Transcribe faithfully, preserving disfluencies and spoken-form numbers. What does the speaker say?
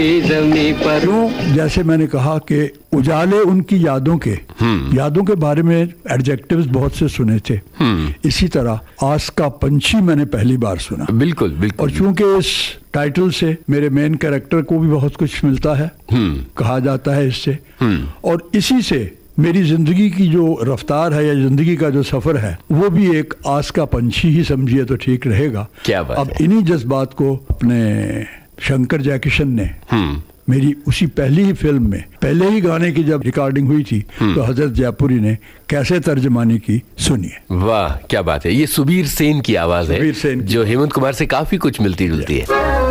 पर जैसे मैंने कहा कि उजाले उनकी यादों के यादों के बारे में एडजेक्टिव्स बहुत से सुने थे, इसी तरह आस का पंछी मैंने पहली बार सुना। बिल्कुल बिल्कुल। और चूंकि इस टाइटल से मेरे मेन कैरेक्टर को भी बहुत कुछ मिलता है, कहा जाता है इससे, और इसी से मेरी जिंदगी की जो रफ्तार है या जिंदगी का जो सफर है वो भी एक आस का पंछी ही समझिए तो ठीक रहेगा। क्या बात अब इन्हीं जज्बात को अपने शंकर जयकिशन ने मेरी उसी पहली ही फिल्म में पहले ही गाने की जब रिकॉर्डिंग हुई थी तो हजरत जयपुरी ने कैसे तर्जमानी की, सुनिए। वाह क्या बात है। ये सुबीर सेन की आवाज है, सुबीर सेन की। जो हेमंत कुमार से काफी कुछ मिलती जुलती है।